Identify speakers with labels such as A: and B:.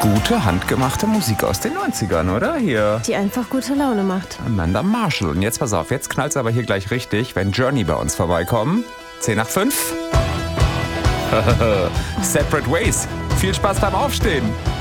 A: Gute, handgemachte Musik aus den 90ern, oder? Hier.
B: Die einfach gute Laune macht.
A: Amanda Marshall. Und jetzt pass auf, jetzt knallt's aber hier gleich richtig, wenn Journey bei uns vorbeikommen. 10 nach 5. Separate Ways. Viel Spaß beim Aufstehen.